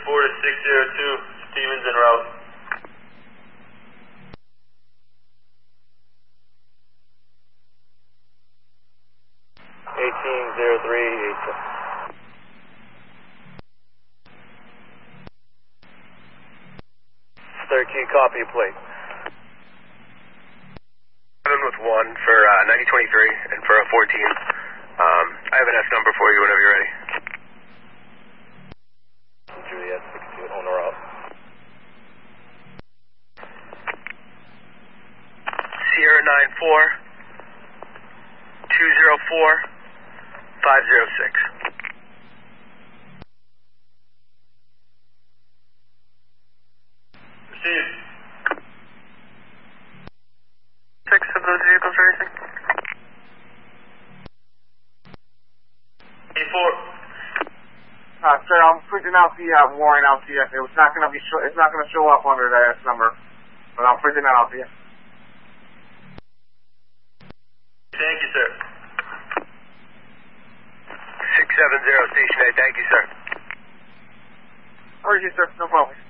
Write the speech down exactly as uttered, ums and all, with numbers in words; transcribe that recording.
four to six zero two, Stevens en route. eighteen zero three eight six. thirteen, copy your plate. seven with one for uh, ninety twenty-three and for a fourteen. Um, I have an S number for you whenever you're ready. Juliet six two, on the route. Sierra nine four two zero four five zero six. Received. Six of those vehicles racing. A four. Uh, sir, I'm printing out the uh, warrant out to you. It's not going to be. Show, it's not going to show up under the S number, but I'm printing that out to you. Thank you, sir. six seven zero, Station eight, thank you, sir. All right, sir. No problem.